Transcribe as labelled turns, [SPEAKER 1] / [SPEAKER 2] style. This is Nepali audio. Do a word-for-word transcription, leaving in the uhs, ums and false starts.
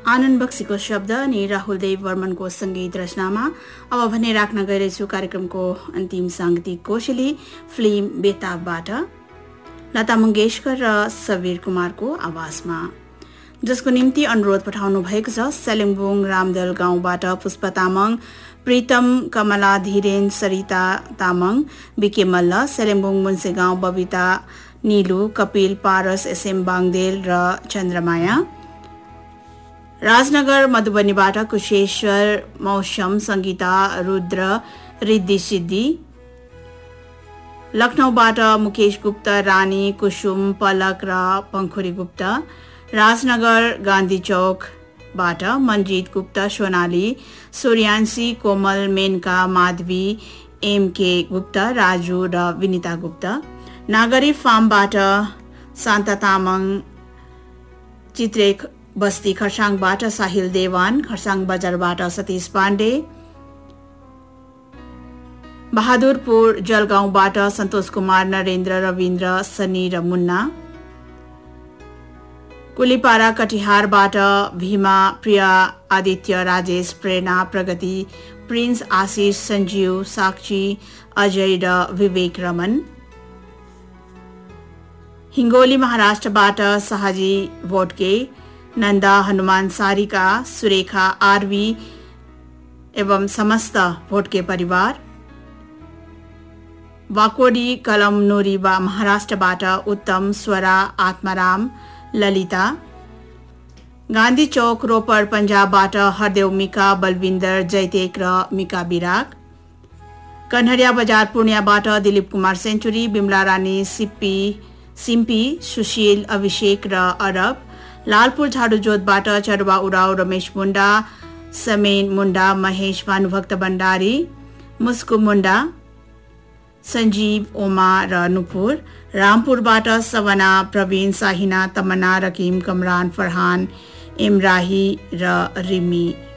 [SPEAKER 1] आनन्द बक्सीको शब्द अनि राहुल देव वर्मनको संगीत रचनामा अब भने राख्न गइरहेछु कार्यक्रमको अन्तिम साङ्गीतिक कोशली फिल्म बेताबबाट लता मङ्गेशकर र सबीर कुमारको आवाजमा, जसको निम्ति अनुरोध पठाउनु भएको छ सेलिङबुङ रामदल गाउँबाट पुष्प तामाङ, प्रीतम कमला धीरेन, सरिता तामाङ, बिके मल्ल, सेलिङबुङ मुन्से गाउँ बबिता नीलु, कपिल पारस, एसएम बाङदेल र चन्द्रमाया। राजनगर मधुबनीबाट कुशेश्वर, मौसम, संगीता, रुद्र, रिद्धि सिद्धि। लखनऊबाट मुकेश गुप्त, रानी, कुसुम, पलक र पंखुरी गुप्त। राजनगर गान्धी चौकबाट मनजित गुप्त, सोनाली, सूर्यांशी, कोमल, मेनका, माधवी, एमके गुप्त, राजु र विनिता गुप्त। नागरी फार्मबाट शान्ता तामाङ, चित्रे बस्ती खरसाङबाट साहिल देवान, खरसाङ बजारबाट सतीश पाण्डे। बहादुरपुर जलगाउँबाट सन्तोष कुमार, नरेन्द्र, रविन्द्र, सनी र मुन्ना। कुलीपारा कटिहारबाट भीमा, प्रिया, आदित्य, राजेश, प्रेरणा, प्रगति, प्रिन्स, आशिष, सञ्जीव, साक्षी, अजय र विवेक रमन। हिङ्गोली महाराष्ट्रबाट शाहजी भोटके, नन्दा, हनुमान, सारिका, सुरेखा, आरवी एवं समस्त भोटके परिवार। वाकोडी कलम नोरी महाराष्ट्रबाट उत्तम, स्वरा, आत्माराम, ललिता। गान्धी चौक रोपर पन्जाबबाट हरदेव, मिका, बलविन्दर, जयतेक र मिका बिराक। कन्हरिया बजार पूर्णियाबाट दिलीप कुमार सेन्चुरी, बिमला रानी, सिप्पी सिम्पी, सुशील, अभिषेक र अरब। लालपुर झाडुजोतबाट चरुवा उराव, रमेश मुन्डा, समेन मुन्डा, महेश, भानुभक्त भण्डारी, मुस्कु मुन्डा, सञ्जीव, ओमा र नुपुर। रामपुरबाट सवना, प्रवीण, साहिना, तमन्ना, रकिम, कमरान, फरहान, इमराही र रिमी।